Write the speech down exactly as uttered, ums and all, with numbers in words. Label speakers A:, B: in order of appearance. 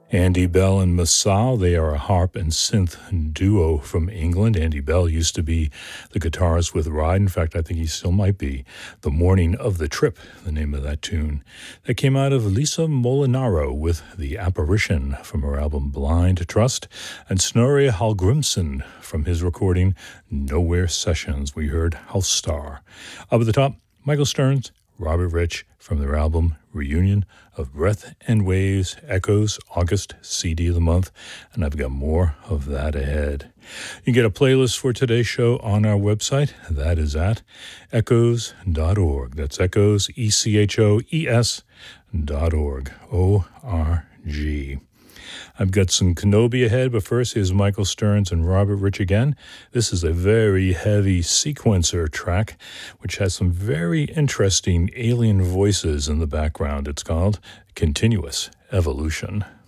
A: Andy Bell and Masao, they are a harp and synth duo from England. Andy Bell used to be the guitarist with Ride. In fact, I think he still might be. The Morning of the Trip, the name of that tune. That came out of Lisa Molinaro with The Apparition from her album Blind Trust, and Snorri Hallgrimsson from his recording Nowhere Sessions. We heard House Star. Up at the top, Michael Stearns, Robert Rich from their album Reunion of Breath and Waves, Echoes, August C D of the month, and I've got more of that ahead. You can get a playlist for today's show on our website. That is at echoes dot org. That's Echoes, E C H O E S dot org, O R G. I've got some Kenobi ahead, but first here's Michael Stearns and Robert Rich again. This is a very heavy sequencer track, which has some very interesting alien voices in the background. It's called Continuous Evolution.